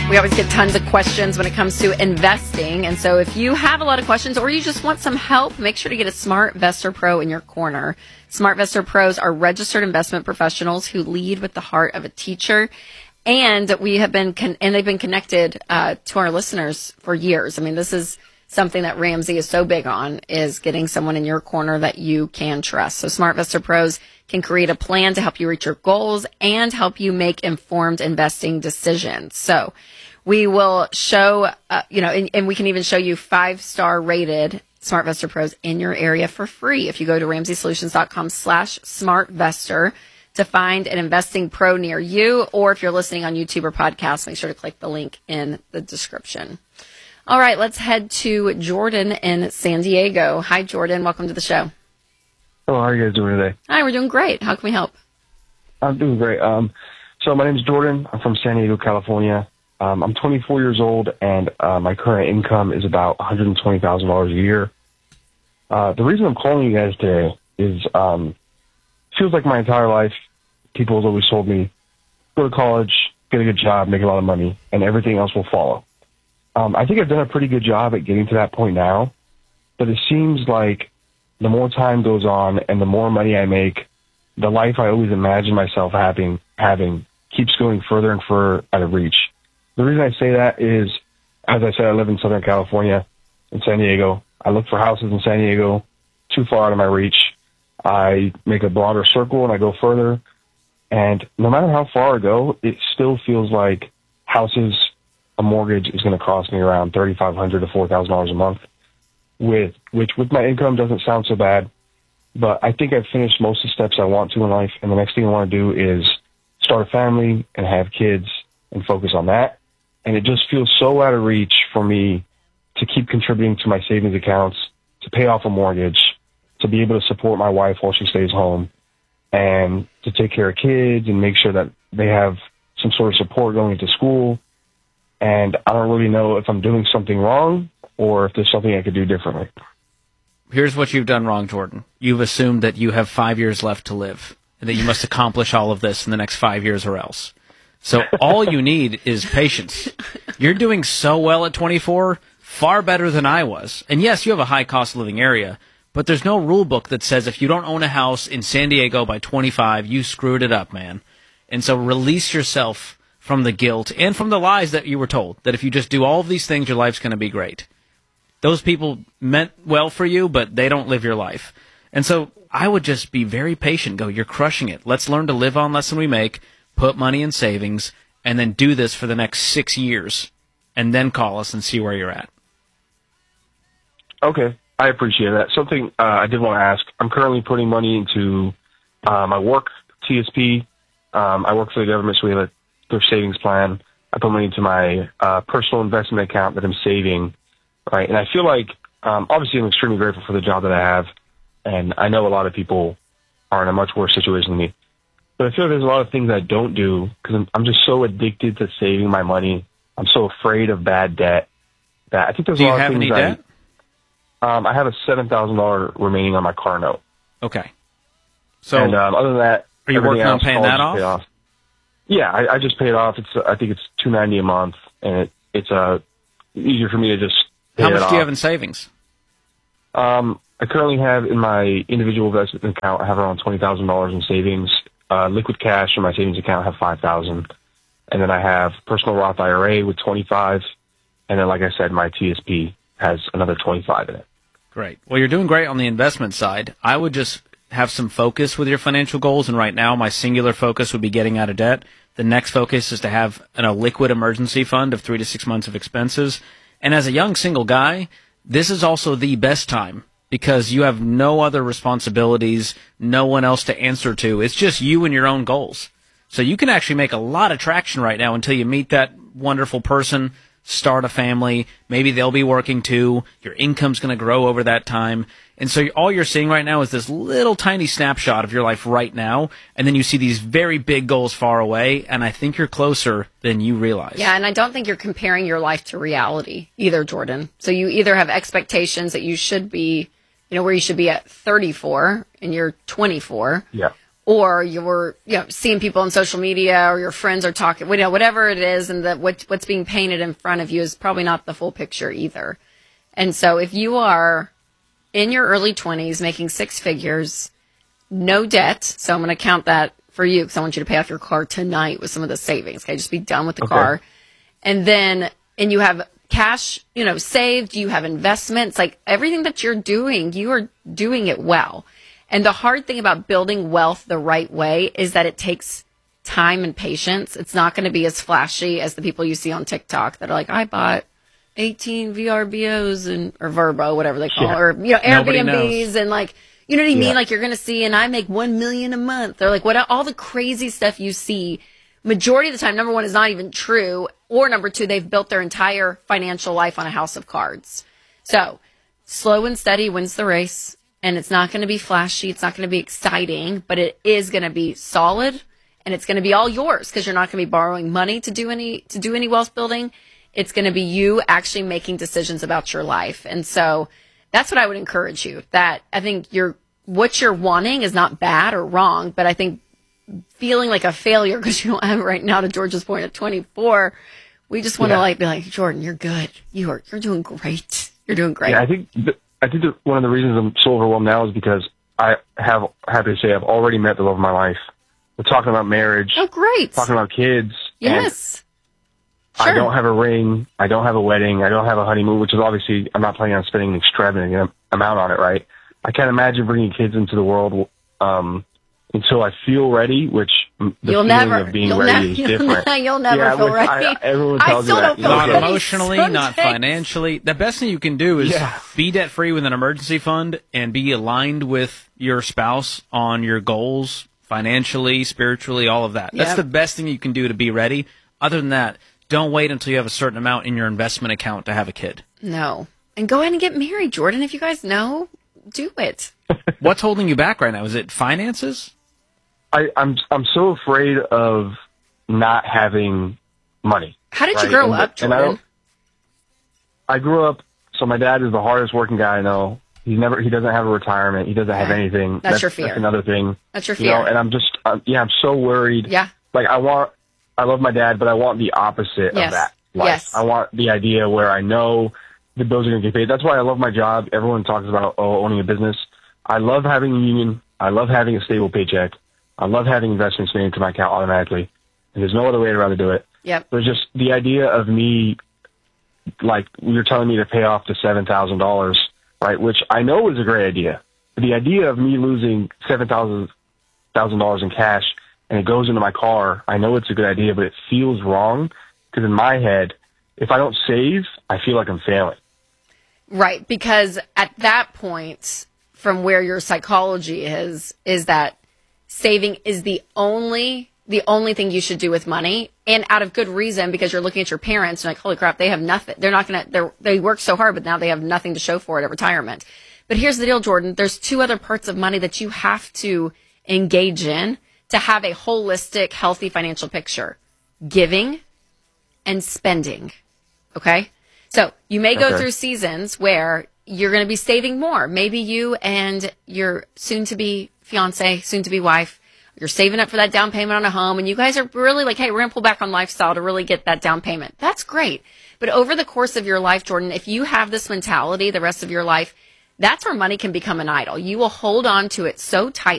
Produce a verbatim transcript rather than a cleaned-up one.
We always get tons of questions when it comes to investing. And so if you have a lot of questions or you just want some help, make sure to get a SmartVestor Pro in your corner. SmartVestor Pros are registered investment professionals who lead with the heart of a teacher. And we have been, con- and they've been connected uh, to our listeners for years. I mean, this is something that Ramsey is so big on, is getting someone in your corner that you can trust. So SmartVestor Pros can create a plan to help you reach your goals and help you make informed investing decisions. So we will show, uh, you know, and, and we can even show you five-star rated SmartVestor Pros in your area for free if you go to ramseysolutions.com slash SmartVestor to find an investing pro near you. Or if you're listening on YouTube or podcast, make sure to click the link in the description. All right, let's head to Jordan in San Diego. Hi, Jordan. Welcome to the show. Hello, how are you guys doing today? Hi, we're doing great. How can we help? I'm doing great. Um, so my name is Jordan. I'm from San Diego, California. Um, I'm twenty-four years old, and uh, my current income is about one hundred twenty thousand dollars a year. Uh, the reason I'm calling you guys today is um, it feels like my entire life, people have always told me, go to college, get a good job, make a lot of money, and everything else will follow. Um, I think I've done a pretty good job at getting to that point now, but it seems like the more time goes on and the more money I make, the life I always imagined myself having having keeps going further and further out of reach. The reason I say that is, as I said, I live in Southern California, in San Diego. I look for houses in San Diego, too far out of my reach. I make a broader circle and I go further. And no matter how far I go, it still feels like houses, a mortgage is going to cost me around thirty-five hundred dollars to four thousand dollars a month, with which with my income doesn't sound so bad. But I think I've finished most of the steps I want to in life, and the next thing I want to do is start a family and have kids and focus on that. And it just feels so out of reach for me to keep contributing to my savings accounts, to pay off a mortgage, to be able to support my wife while she stays home, and to take care of kids and make sure that they have some sort of support going to school. And I don't really know if I'm doing something wrong or if there's something I could do differently. Here's what you've done wrong, Jordan. You've assumed that you have five years left to live, and that you must accomplish all of this in the next five years or else. So all you need is patience. You're doing so well at twenty-four, far better than I was. And yes, you have a high cost of living area, but there's no rule book that says if you don't own a house in San Diego by twenty-five, you screwed it up, man. And so release yourself from the guilt and from the lies that you were told, that if you just do all of these things, your life's going to be great. Those people meant well for you, but they don't live your life. And so I would just be very patient. Go, you're crushing it. Let's learn to live on less than we make, put money in savings, and then do this for the next six years, and then call us and see where you're at. Okay, I appreciate that. Something uh, I did want to ask. I'm currently putting money into uh, my work, T S P. Um, I work for the government, so we have a their savings plan. I put money into my uh, personal investment account that I'm saving, right? And I feel like, um, obviously I'm extremely grateful for the job that I have, and I know a lot of people are in a much worse situation than me. But I feel like there's a lot of things I don't do because I'm, I'm just so addicted to saving my money. I'm so afraid of bad debt that I think there's do a lot of things. Do you I, have any debt? Um, I have a seven thousand dollars remaining on my car note. Okay. So, and um, other than that, are you working on paying that off? off? Yeah, I, I just paid it off. It's I think it's two ninety a month, and it, it's uh, easier for me to just pay How much it do you off. have in savings? Um, I currently have in my individual investment account, I have around twenty thousand dollars in savings. Uh, liquid cash in my savings account, I have five thousand, and then I have personal Roth I R A with twenty-five, and then like I said, my T S P has another twenty-five in it. Great. Well, you're doing great on the investment side. I would just have some focus with your financial goals, and right now my singular focus would be getting out of debt. The next focus is to have an, a liquid emergency fund of three to six months of expenses. And as a young single guy, this is also the best time because you have no other responsibilities, no one else to answer to. It's just you and your own goals. So you can actually make a lot of traction right now until you meet that wonderful person, start a family. Maybe they'll be working too. Your income's going to grow over that time. And so all you're seeing right now is this little tiny snapshot of your life right now, and then you see these very big goals far away, and I think you're closer than you realize. Yeah, and I don't think you're comparing your life to reality either, Jordan. So you either have expectations that you should be, you know, where you should be at thirty-four and you're twenty-four. Yeah. or you're, you know, seeing people on social media, or your friends are talking, you know, whatever it is, and that what, what's being painted in front of you is probably not the full picture either. And so if you are in your early twenties making six figures, no debt, so I'm going to count that for you because I want you to pay off your car tonight with some of the savings. Okay, just be done with the Okay. car. And then, and you have cash, you know, saved, you have investments, like everything that you're doing, you are doing it well. And the hard thing about building wealth the right way is that it takes time and patience. It's not going to be as flashy as the people you see on TikTok that are like, I bought eighteen V R B Os and, or Verbo, whatever they call Yeah. it, or, you know, Nobody Airbnbs knows. and like, you know what I mean? Yeah. Like you're going to see, and I make one million a month, or like what, all the crazy stuff you see. Majority of the time, number one, is not even true, or number two, they've built their entire financial life on a house of cards. So slow and steady wins the race, and it's not going to be flashy. It's not going to be exciting, but it is going to be solid, and it's going to be all yours because you're not going to be borrowing money to do any, to do any wealth building. It's going to be you actually making decisions about your life. And so that's what I would encourage you, that I think you're, what you're wanting is not bad or wrong, but I think feeling like a failure because you don't have it right now, to George's point at twenty-four, we just want to Yeah. like be like, Jordan, you're good. You are, you're doing great. You're doing great. Yeah, I think th- I think that one of the reasons I'm so overwhelmed now is because I have happy to say I've already met the love of my life. We're talking about marriage, Oh, great. talking about kids. Yes. And Sure. I don't have a ring. I don't have a wedding. I don't have a honeymoon, which is obviously I'm not planning on spending an extravagant amount on it, right? I can't imagine bringing kids into the world um, until I feel ready, which the You'll feeling never, of being you'll, ready ne- is you'll, different. ne- you'll never Yeah, feel which ready. I, everyone I tells still me don't that. feel Not ready emotionally, not some days. financially. The best thing you can do is Yeah. be debt free with an emergency fund and be aligned with your spouse on your goals, financially, spiritually, all of that. That's Yep. the best thing you can do to be ready. Other than that, don't wait until you have a certain amount in your investment account to have a kid. No. And go ahead and get married, Jordan. If you guys know, do it. What's holding you back right now? Is it finances? I, I'm I'm so afraid of not having money. How did you right? grow And- up, and I Jordan? don't- I grew up. So my dad is the hardest working guy I know. He's never. He doesn't have a retirement. He doesn't have Okay. anything. That's your fear. That's another thing. That's your You know, fear. and I'm just. I'm, yeah, I'm so worried. Yeah. Like I want. I love my dad, but I want the opposite Yes. of that life. Yes. I want the idea where I know the bills are going to get paid. That's why I love my job. Everyone talks about oh, owning a business. I love having a union. I love having a stable paycheck. I love having investments made into my account automatically. And there's no other way to rather do it. Yep. There's just the idea of me, like you're telling me to pay off the seven thousand dollars, right? Which I know is a great idea. But the idea of me losing seven thousand dollars in cash and it goes into my car, I know it's a good idea, but it feels wrong because in my head, if I don't save, I feel like I'm failing. Right, because at that point, from where your psychology is, is that saving is the only the only thing you should do with money, and out of good reason, because you're looking at your parents and like, holy crap, they have nothing. They're not gonna. They they work so hard, but now they have nothing to show for it at retirement. But here's the deal, Jordan. There's two other parts of money that you have to engage in to have a holistic, healthy financial picture: giving and spending. Okay? So you may go Okay. through seasons where you're going to be saving more. Maybe you and your soon to be fiance, soon to be wife, you're saving up for that down payment on a home, and you guys are really like, hey, we're going to pull back on lifestyle to really get that down payment. That's great. But over the course of your life, Jordan, if you have this mentality the rest of your life, that's where money can become an idol. You will hold on to it so tightly